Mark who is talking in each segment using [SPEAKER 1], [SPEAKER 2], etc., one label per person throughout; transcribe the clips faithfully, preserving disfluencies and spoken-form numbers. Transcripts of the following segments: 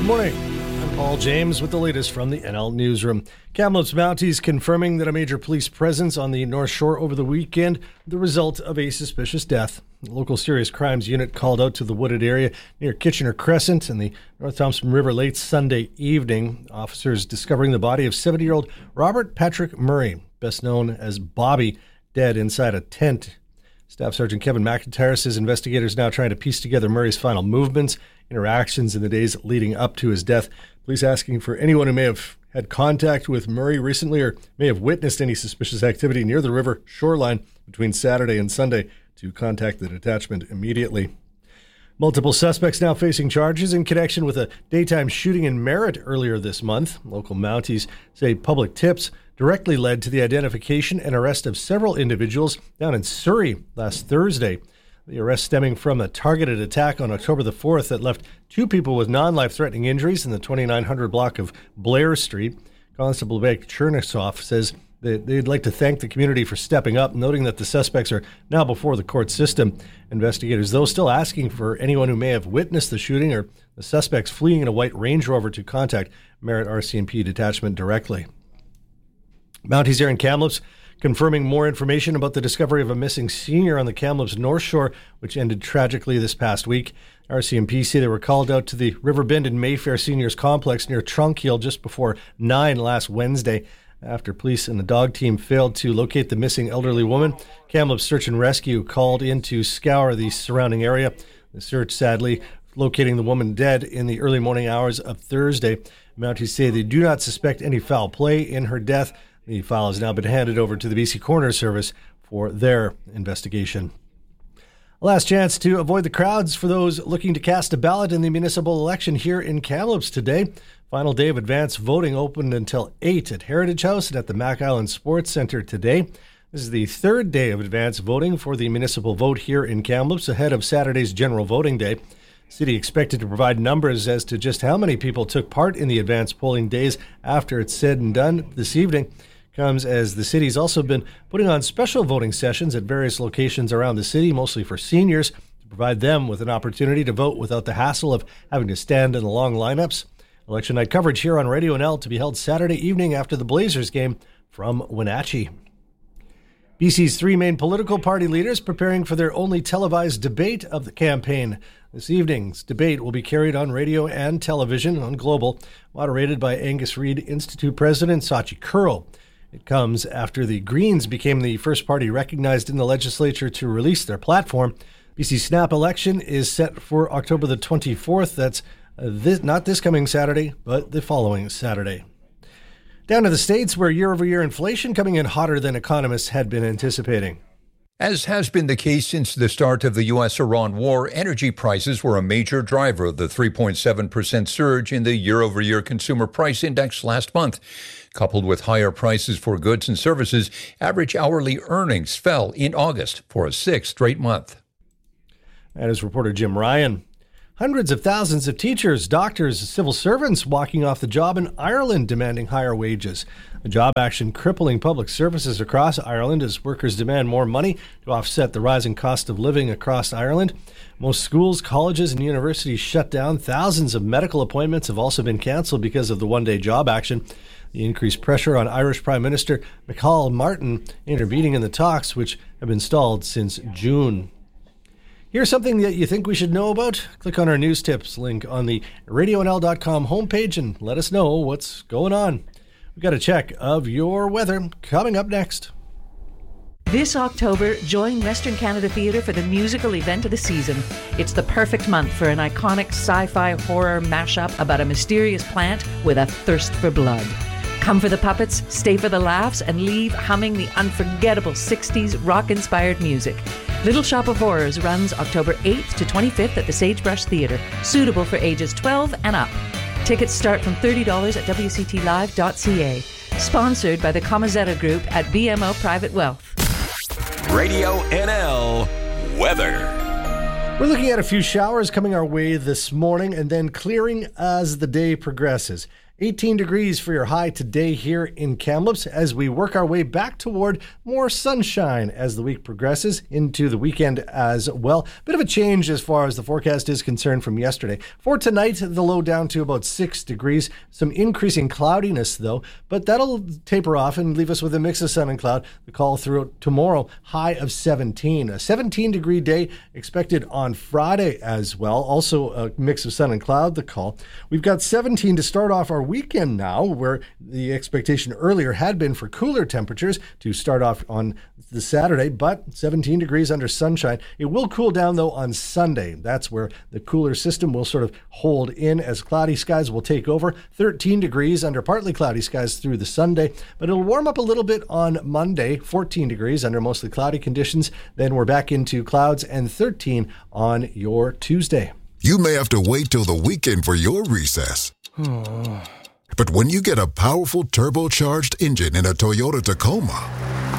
[SPEAKER 1] morning. I'm Paul James with the latest from the N L Newsroom. Kamloops Mounties confirming that a major police presence on the North Shore over the weekend, the result of a suspicious death. The local serious crimes unit called out to the wooded area near Kitchener Crescent and the North Thompson River late Sunday evening. Officers discovering the body of seventy-year-old Robert Patrick Murray, best known as Bobby, dead inside a tent. Staff Sergeant Kevin McIntyre says investigators now trying to piece together Murray's final movements, interactions in the days leading up to his death. Police asking for anyone who may have had contact with Murray recently or may have witnessed any suspicious activity near the river shoreline between Saturday and Sunday to contact the detachment immediately. Multiple suspects now facing charges in connection with a daytime shooting in Merritt earlier this month. Local Mounties say public tips directly led to the identification and arrest of several individuals down in Surrey last Thursday. The arrest stemming from a targeted attack on October the fourth that left two people with non-life-threatening injuries in the twenty-nine hundred block of Blair Street. Constable Beck Chernisoff says that they'd like to thank the community for stepping up, noting that the suspects are now before the court system. Investigators, though, still asking for anyone who may have witnessed the shooting or the suspects fleeing in a white Range Rover to contact Merritt R C M P detachment directly. Mounties here in Kamloops confirming more information about the discovery of a missing senior on the Kamloops North Shore, which ended tragically this past week. R C M P say they were called out to the Riverbend and Mayfair Seniors Complex near Trunkill just before nine last Wednesday. After police and the dog team failed to locate the missing elderly woman, Kamloops Search and Rescue called in to scour the surrounding area. The search, sadly, locating the woman dead in the early morning hours of Thursday. Mounties say they do not suspect any foul play in her death. The file has now been handed over to the B C Coroner Service for their investigation. A last chance to avoid the crowds for those looking to cast a ballot in the municipal election here in Kamloops today. Final day of advance voting opened until eight at Heritage House and at the Mac Island Sports Centre today. This is the third day of advance voting for the municipal vote here in Kamloops ahead of Saturday's general voting day. City expected to provide numbers as to just how many people took part in the advance polling days after it's said and done this evening. Comes as the city's also been putting on special voting sessions at various locations around the city, mostly for seniors, to provide them with an opportunity to vote without the hassle of having to stand in the long lineups. Election night coverage here on Radio N L to be held Saturday evening after the Blazers game from Wenatchee. B C's three main political party leaders preparing for their only televised debate of the campaign. This evening's debate will be carried on radio and television on Global, moderated by Angus Reid Institute President Sachi Kurl. It comes after the Greens became the first party recognized in the legislature to release their platform. B C Snap election is set for October the twenty-fourth. That's uh, this, not this coming Saturday, but the following Saturday. Down to the States, where year-over-year inflation coming in hotter than economists had been anticipating.
[SPEAKER 2] As has been the case since the start of the U S Iran war, energy prices were a major driver of the three point seven percent surge in the year-over-year consumer price index last month. Coupled with higher prices for goods and services, average hourly earnings fell in August for a sixth straight month.
[SPEAKER 1] That is reporter Jim Ryan. Hundreds of thousands of teachers, doctors, civil servants walking off the job in Ireland demanding higher wages. A job action crippling public services across Ireland as workers demand more money to offset the rising cost of living across Ireland. Most schools, colleges, and universities shut down. Thousands of medical appointments have also been canceled because of the one-day job action. The increased pressure on Irish Prime Minister Micheál Martin intervening in the talks, which have been stalled since June. Here's something that you think we should know about? Click on our news tips link on the radio n l dot com homepage and let us know what's going on. We've got a check of your weather coming up next.
[SPEAKER 3] This October, join Western Canada Theatre for the musical event of the season. It's the perfect month for an iconic sci-fi horror mashup about a mysterious plant with a thirst for blood. Come for the puppets, stay for the laughs, and leave humming the unforgettable sixties rock-inspired music. Little Shop of Horrors runs October eighth to twenty-fifth at the Sagebrush Theatre, suitable for ages twelve and up. Tickets start from thirty dollars at w c t live dot c a. Sponsored by the Comazetta Group at B M O Private Wealth.
[SPEAKER 4] Radio N L weather.
[SPEAKER 1] We're looking at a few showers coming our way this morning and then clearing as the day progresses. eighteen degrees for your high today here in Kamloops as we work our way back toward more sunshine as the week progresses into the weekend as well. Bit of a change as far as the forecast is concerned from yesterday. For tonight, the low down to about six degrees. Some increasing cloudiness though, but that'll taper off and leave us with a mix of sun and cloud. The call through tomorrow, high of seventeen. A seventeen degree day expected on Friday as well. Also a mix of sun and cloud, the call. We've got seventeen to start off our weekend now, where the expectation earlier had been for cooler temperatures to start off on the Saturday, but seventeen degrees under sunshine. It will cool down though on Sunday. That's where the cooler system will sort of hold in as cloudy skies will take over. thirteen degrees under partly cloudy skies through the Sunday, but it'll warm up a little bit on Monday. fourteen degrees under mostly cloudy conditions. Then we're back into clouds and thirteen on your Tuesday.
[SPEAKER 5] You may have to wait till the weekend for your recess. But when you get a powerful turbocharged engine in a Toyota Tacoma,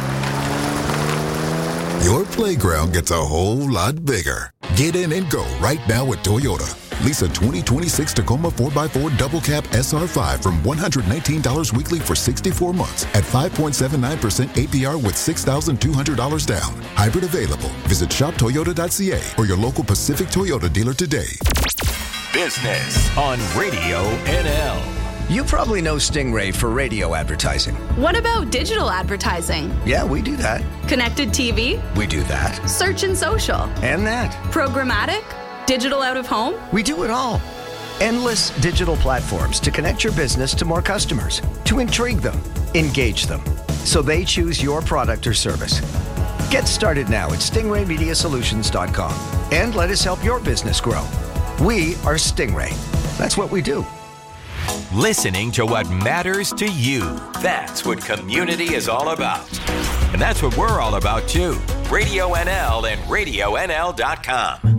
[SPEAKER 5] your playground gets a whole lot bigger. Get in and go right now at Toyota. Lease a twenty twenty-six Tacoma four by four Double Cab S R five from one hundred nineteen dollars weekly for sixty-four months at five point seven nine percent A P R with six thousand two hundred dollars down. Hybrid available. Visit shop toyota dot c a or your local Pacific Toyota dealer today.
[SPEAKER 4] Business on Radio N L.
[SPEAKER 6] You probably know Stingray for radio advertising.
[SPEAKER 7] What about digital advertising?
[SPEAKER 6] Yeah, we do that.
[SPEAKER 7] Connected T V?
[SPEAKER 6] We do that.
[SPEAKER 7] Search and social?
[SPEAKER 6] And that.
[SPEAKER 7] Programmatic? Digital out of home?
[SPEAKER 6] We do it all. Endless digital platforms to connect your business to more customers, to intrigue them, engage them, so they choose your product or service. Get started now at stingray media solutions dot com and let us help your business grow. We are Stingray. That's what we do.
[SPEAKER 4] Listening to what matters to you. That's what community is all about. And that's what we're all about too. Radio N L and radio N L dot com.